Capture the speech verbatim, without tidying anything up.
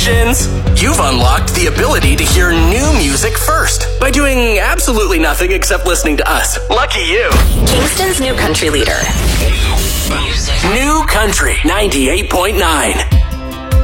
Congratulations! You've unlocked the ability to hear new music first by doing absolutely nothing except listening to us. Lucky you. Kingston's new country leader. New Country ninety-eight point nine.